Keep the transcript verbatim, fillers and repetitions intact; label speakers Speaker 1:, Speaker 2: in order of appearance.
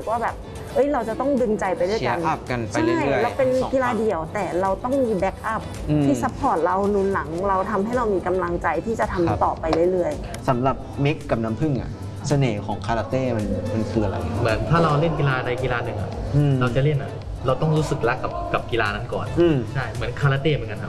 Speaker 1: กว่าแบบเอ้ยเราจะต้องดึงใจไปด้วยกัน
Speaker 2: เชียร์อัพกันไปเรื่อยๆ
Speaker 1: ใช่เราเป็น
Speaker 2: สอง
Speaker 1: กีฬา
Speaker 2: ฝั่ง
Speaker 1: เดี่ยวแต่เราต้องมีแบ็กอัพ
Speaker 2: อืม
Speaker 1: ที่ซัพพอร์ตเราหนุนหลังเราทำให้เรามีกำลังใจที่จะ
Speaker 2: ครับ
Speaker 1: ทำต่อไปเรื่อย
Speaker 2: สำหรับมิกกับน้ำผึ้งอ่ะเสน่ห์ของคาราเต้มันมันคืออะไร
Speaker 3: เหมือนถ้าเราเล่นกีฬาใดกีฬาหนึ่งอ่ะ
Speaker 2: อืม
Speaker 3: เราจะเล่นอ่ะเราต้องรู้สึกรักกับกับกีฬานั้นก่อน
Speaker 2: อืม
Speaker 3: ใช่เหมือนคาราเต้เหมือนกันครับ